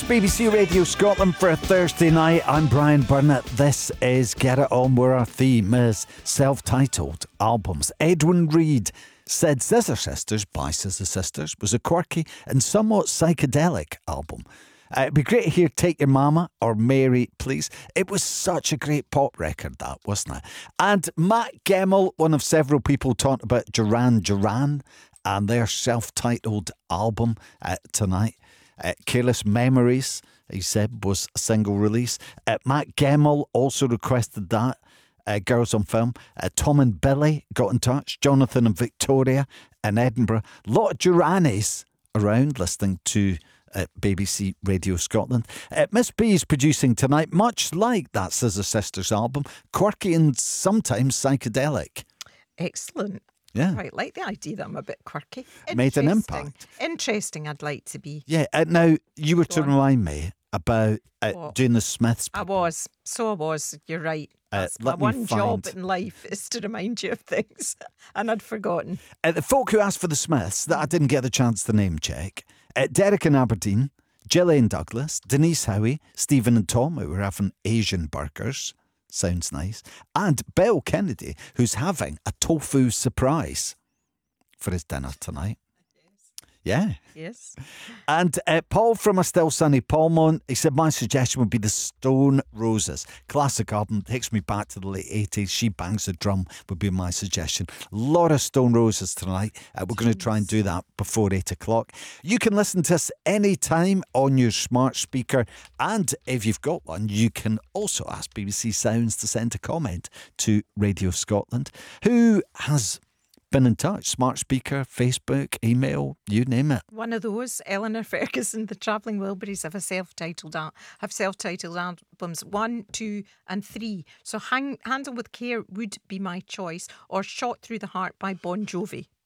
BBC Radio Scotland for a Thursday night. I'm Brian Burnett. This is Get It On, where our theme is self-titled albums. Edwin Reid said Scissor Sisters by Scissor Sisters was a quirky and somewhat psychedelic album. It'd be great to hear Take Your Mama or Mary, Please. It was such a great pop record, that, wasn't it? And Matt Gemmell, one of several people talking about Duran Duran and their self-titled album tonight. Careless Memories, he said, was a single release. Matt Gemmell also requested that. Girls on Film. Tom and Billy got in touch. Jonathan and Victoria in Edinburgh. A lot of Duranis around listening to BBC Radio Scotland. Miss B is producing tonight, much like that Scissor Sisters album, quirky and sometimes psychedelic. Excellent. Yeah. Quite like the idea that I'm a bit quirky. Made an impact. Interesting, I'd like to be. Yeah, now you were to remind me about doing the Smiths. I was. You're right. That's my one job in life is to remind you of things. And I'd forgotten. The folk who asked for the Smiths that I didn't get the chance to name check. Derek in Aberdeen, Gillian Douglas, Denise Howie, Stephen and Tom, who were having Asian burgers. Sounds nice. And Bill Kennedy, who's having a tofu surprise for his dinner tonight. Yeah. Yes. And Paul from A Still Sunny Palmont, he said, my suggestion would be the Stone Roses. Classic album, takes me back to the late 80s. She Bangs the Drum would be my suggestion. A lot of Stone Roses tonight. We're going to try and do that before 8 o'clock. You can listen to us anytime on your smart speaker. And if you've got one, you can also ask BBC Sounds to send a comment to Radio Scotland, who has been in touch. Smart speaker, Facebook, email, you name it. One of those, Eleanor Ferguson, the Travelling Wilburys have self-titled albums 1, 2 and 3. So Handle with Care would be my choice, or Shot Through the Heart by Bon Jovi.